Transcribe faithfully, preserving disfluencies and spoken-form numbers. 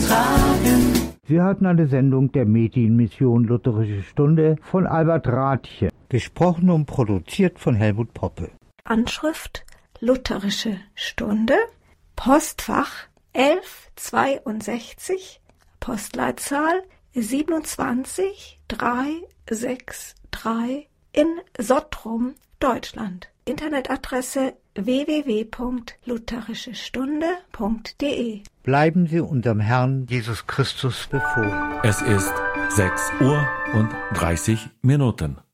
tragen. Sie hörten eine Sendung der Medienmission Lutherische Stunde von Albert Rathje, gesprochen und produziert von Helmut Poppe. Anschrift Lutherische Stunde, Postfach elf zweiundsechzig, Postleitzahl siebenundzwanzig dreihundertdreiundsechzig in Sottrum, Deutschland. Internetadresse w w w punkt lutherische stunde punkt d e. Bleiben Sie unserem Herrn Jesus Christus befohlen. Es ist sechs Uhr und dreißig Minuten.